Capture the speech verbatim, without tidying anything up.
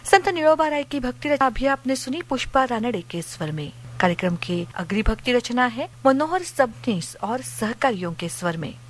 संत निळोबा राय की भक्ति रचना अभी आपने सुनी पुष्पा रानडे के स्वर में। कार्यक्रम की अगली भक्ति रचना है मनोहर सबनीस और सहकारियों के स्वर में।